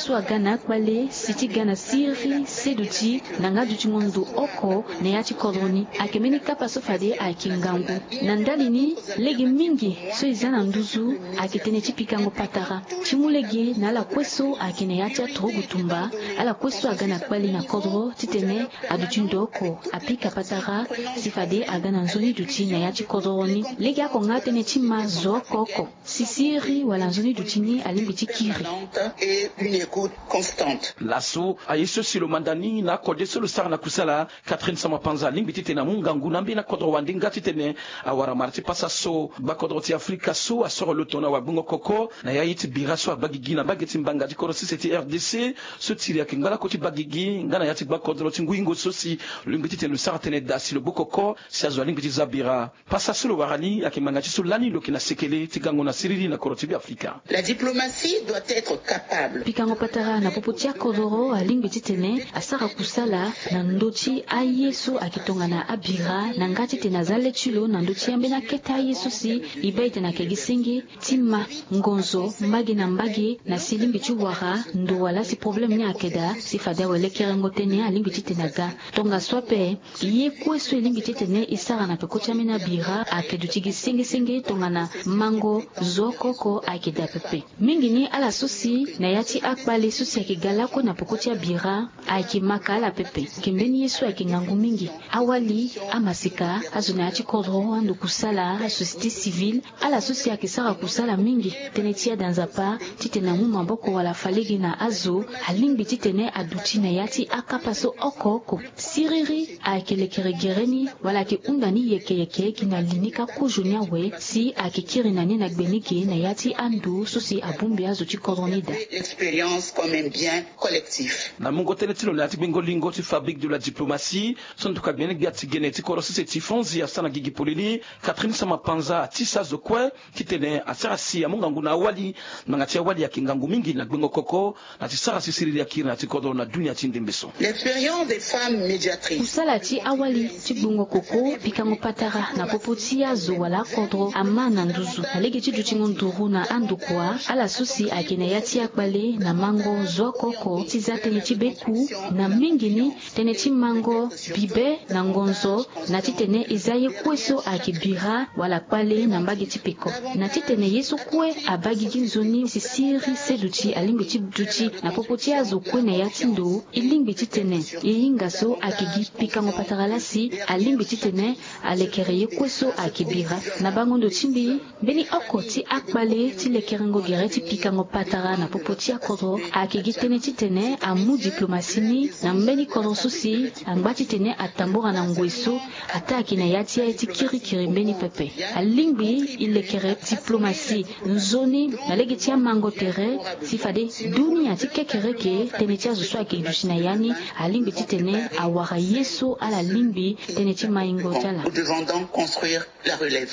kwesu agana kwale siti gana siri seduti nanga duti ngondo oko na yati kodroni akemeni kapa sofade akingangu nandalini legi mingi so izana nduzu akitene chipikango patara chimulegi na la kwesu akine yati atogutumba ala kwesu agana kwale na kodro titene aduti ndoko apika patara sifade agana nzoni duti na yati kodroni legi akongate ne chima zokoko sisiri wala nzoni duti ni alimbiti kiri et une écoute constante. Lasso ayeso silo mandani na kode solo sarna kusala Catherine Samapanza limbiti tena mungangu nambi na kodro wandinga titene awara marti pasa so bakodro ti Afrika so asoro lotona wa bungo koko na yayiti biraso abagigi na bageti mbanga di korosi seti RDC so tiri ya kingala koti bagigi ngana yati bakodro tinguingo sosi limbiti tena sartene dasi lo bokoko siazo limbiti zabira pasa solo warani akimanga tiso lani lokina sekele tigango na siriri na koroti bi Afrika. La diplomatie doit être capable. Pikango patara na popotia kodoro alimbiti tene asara kusala na ndoti ayeso akitonga na abira na ngati tena zale chulo na ndoti ambe na keta ayeso si ibaite na kegisingi tima ngonzo mbagi na mbagi na silimbiti wara ndo wala si problem ni akeda si fada wele kerengo tene alimbiti tena ga tonga swape ye kweso alimbiti tene isara na pekoti ambe na bira akeduti gisingi singi tonga na mango zokoko akeda pepe mingi ni ala susi na yati akbali susi akigalako na pokoti ya bira akimaka ala pepe kimbeni yesu akingangu mingi awali amasika azuna yati kodro andu kusala société civile ala susi akisara kusala mingi tenetia danzapa titena mu maboko wala falegi na azo alimbi titene aduti na yati akapaso okoko siriri akelekere gereni wala ki undani yeke kina linika kujunia we si akikiri nani na gbeniki na yati andu susi abumbi azo koronida l'expérience comme un bien collectif. Na mungo tenetilo na tibingo lingo ti fabrique de la diplomatie son tuka bien gati geneti korosi se tifonzi ya sana gigi polini Catherine Samapanza tisa zo kwe kitene asarasi ya munga nguna wali ngati wali ya kingangu mingi na gbengo koko na tisara sisiri ya kiri na tikodo na dunia tindembeso. L'expérience des femmes médiatrices. Usalati awali tibungo koko pikango patara na popotia zo wala kodro amana nduzu alege tidutingo nduru na andukwa ala susi akine yati akbale na mango zokoko tizatene tibeku na mingini tene mango bibe na ngonzo na titene izaye kweso akibira wala kpale na mbagi tipiko na titene yesu kwe abagi ginzoni sisiri seduti alimbi tibuti na popoti azo kwe na yati ndo ilimbi titene yingaso akigi pikango pataralasi alimbi titene alekere ye kweso akibira na bangondo timbi beni okoti akbale tilekerengo gereti pikango patara na popotia kodro akigi tene titene amu diplomasini na mbeni kodro susi angbati tene atambora na ngweso ataki na yati ya eti kiri mbeni pepe alingbi ilekere diplomasi nzoni na legetia mango tere sifade duni ati kekereke tene tia zo swaki dushina yani alingbi titene awara yeso ala lingbi tene ti maingo tala. Nous devons donc construire la relève.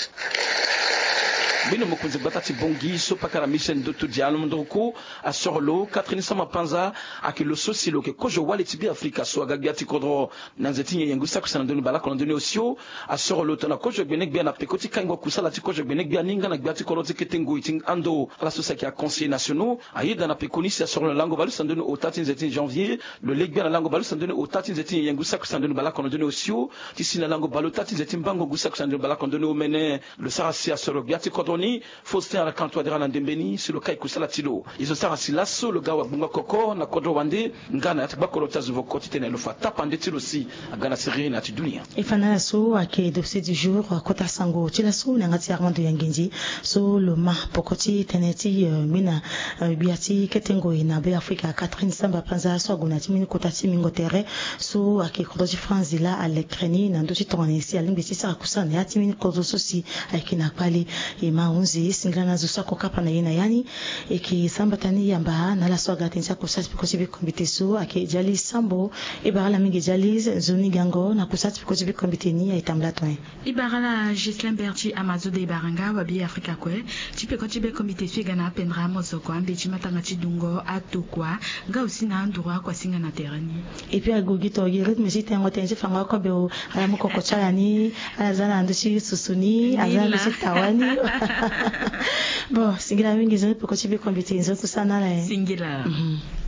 Bino mokunzi batati bongi so pakara mission doto dialo ndoko asorlo Catherine Samapanza akilo sosilo ke kojo wale tibi Afrika so agabiati kodro nanzeti yengu sakusana ndoni bala kono ndoni osio asorlo tona kojo benek bia na pekoti kangwa kusala ti kojo benek bia ninga na gbiati kono ti ketengo iting ando ala so sakia conseil nationaux ayida na pekoni si asorlo lango balu sandoni au 13 janvier le leg bia na lango balu sandoni au 13 yengu sakusana ndoni bala kono ndoni osio ti sina lango balu 13 mbango gusakusana ndoni bala kono ndoni o mene le sarasi asorlo gbiati kodroni Faustin la kanto adira na ndembeni si lo kai kusala tilo izo sarasi lasso le gawa bunga koko na kodro wande ngana yati bakolo tazuvo koti tene lo fa tapande tilo si agana siri na ti dunia ifana so ake dossier du jour kota sango tila so na ngati Armando Yangenji so le ma pokoti teneti mina biati ketengo ina be Afrika Catherine Samapanza so gona ti mini kota ti mingo tere so ake kodro ti France la à l'écrani na ndo ti toni si alimbi ti sa kusana yati mini kodro so si akina pali e ma unzi singana zo sako kapa na yena yani eki sambatani yamba na la soga tensa kusati pikosi bi kombite so ake jali sambo ibara mingi jali zoni gango na kusati pikosi bi kombite ni itamla toin ibara Gislain Berti Amazo de Baranga wa bi Afrika kwe tipe ko tibe kombite so gana pendra mozoko ambe chimatanga chidungo atokwa nga usina ndura kwa singa na terani et puis agogito rythme site ngotenje fanga ko be ala mukoko chalani ala zana ndoshi susuni ala sitawani bon, singila mingi zoni poko chibi kombiti nzoto sana la. Singila.